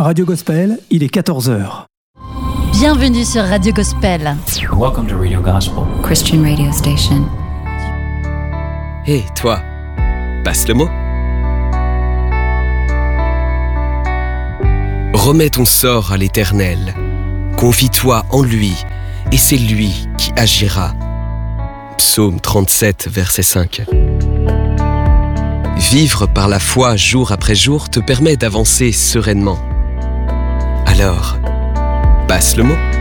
Radio Gospel, il est 14h. Bienvenue sur Radio Gospel. Welcome to Radio Gospel, Christian radio station. Hé, toi, passe le mot. Remets ton sort à l'Éternel. Confie-toi en lui, et c'est lui qui agira. Psaume 37, verset 5. Vivre par la foi jour après jour te permet d'avancer sereinement. Alors, passe le mot.